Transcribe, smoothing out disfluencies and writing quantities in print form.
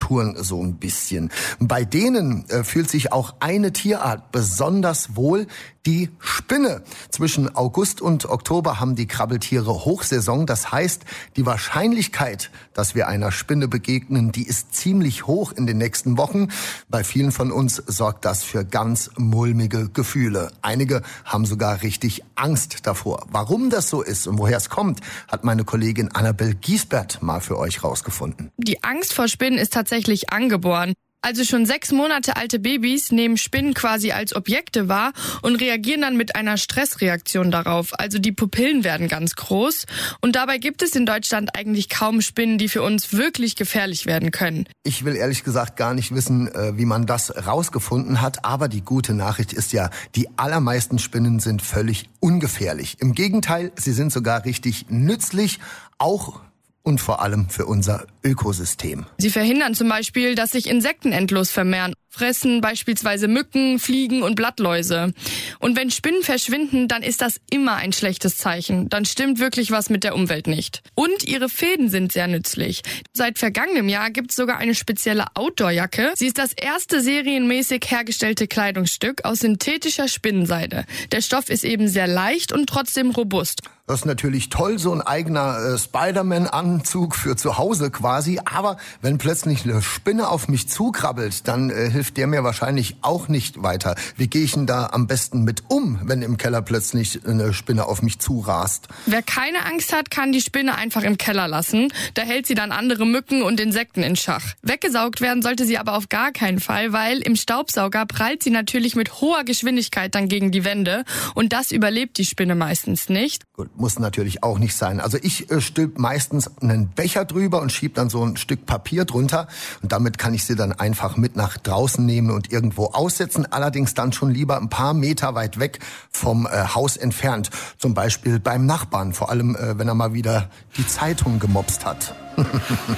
Temperaturen so ein bisschen. Bei denen fühlt sich auch eine Tierart besonders wohl, die Spinne. Zwischen August und Oktober haben die Krabbeltiere Hochsaison. Das heißt, die Wahrscheinlichkeit, dass wir einer Spinne begegnen, die ist ziemlich hoch in den nächsten Wochen. Bei vielen von uns sorgt das für ganz mulmige Gefühle. Einige haben sogar richtig Angst davor. Warum das so ist und woher es kommt, hat meine Kollegin Annabel Giesbert mal für euch rausgefunden. Die Angst vor Spinnen ist tatsächlich angeboren. Also schon 6 Monate alte Babys nehmen Spinnen quasi als Objekte wahr und reagieren dann mit einer Stressreaktion darauf. Also die Pupillen werden ganz groß. Und dabei gibt es in Deutschland eigentlich kaum Spinnen, die für uns wirklich gefährlich werden können. Ich will ehrlich gesagt gar nicht wissen, wie man das rausgefunden hat. Aber die gute Nachricht ist ja, die allermeisten Spinnen sind völlig ungefährlich. Im Gegenteil, sie sind sogar richtig nützlich, auch und vor allem für unser Ökosystem. Sie verhindern zum Beispiel, dass sich Insekten endlos vermehren, fressen beispielsweise Mücken, Fliegen und Blattläuse. Und wenn Spinnen verschwinden, dann ist das immer ein schlechtes Zeichen. Dann stimmt wirklich was mit der Umwelt nicht. Und ihre Fäden sind sehr nützlich. Seit vergangenem Jahr gibt es sogar eine spezielle Outdoor-Jacke. Sie ist das erste serienmäßig hergestellte Kleidungsstück aus synthetischer Spinnenseide. Der Stoff ist eben sehr leicht und trotzdem robust. Das ist natürlich toll, so ein eigener Spider-Man-Anzug für zu Hause quasi. Aber wenn plötzlich eine Spinne auf mich zukrabbelt, dann hilft der mir wahrscheinlich auch nicht weiter. Wie gehe ich denn da am besten mit um, wenn im Keller plötzlich eine Spinne auf mich zurast? Wer keine Angst hat, kann die Spinne einfach im Keller lassen. Da hält sie dann andere Mücken und Insekten in Schach. Weggesaugt werden sollte sie aber auf gar keinen Fall, weil im Staubsauger prallt sie natürlich mit hoher Geschwindigkeit dann gegen die Wände. Und das überlebt die Spinne meistens nicht. Gut, muss natürlich auch nicht sein. Also ich stülp meistens einen Becher drüber und schieb dann so ein Stück Papier drunter. Und damit kann ich sie dann einfach mit nach draußen nehmen und irgendwo aussetzen. Allerdings dann schon lieber ein paar Meter weit weg vom Haus entfernt. Zum Beispiel beim Nachbarn. Vor allem, wenn er mal wieder die Zeitung gemopst hat.